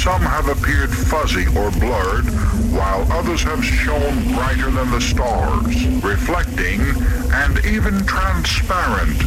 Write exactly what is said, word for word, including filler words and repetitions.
some have appeared fuzzy or blurred, while others have shone brighter than the stars, reflecting and even transparent